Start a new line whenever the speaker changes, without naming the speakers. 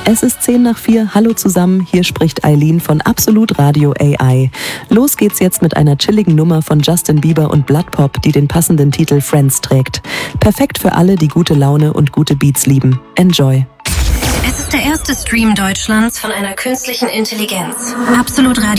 Es ist 4:10. Hallo zusammen, hier spricht Eileen von Absolut Radio AI. Los geht's jetzt mit einer chilligen Nummer von Justin Bieber und Bloodpop, die den passenden Titel Friends trägt. Perfekt für alle, die gute Laune und gute Beats lieben. Enjoy.
Es ist der erste Stream Deutschlands von einer künstlichen Intelligenz. Absolut Radio.